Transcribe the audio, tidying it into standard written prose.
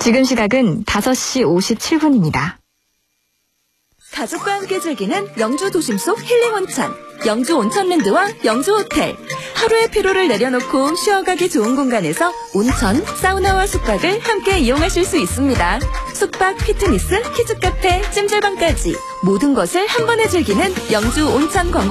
지금 시각은 5시 57분입니다. 가족과 함께 즐기는 영주 도심 속 힐링 온천. 영주 온천랜드와 영주 호텔. 하루의 피로를 내려놓고 쉬어가기 좋은 공간에서 온천, 사우나와 숙박을 함께 이용하실 수 있습니다. 숙박, 피트니스, 키즈카페, 찜질방까지 모든 것을 한 번에 즐기는 영주 온천 관광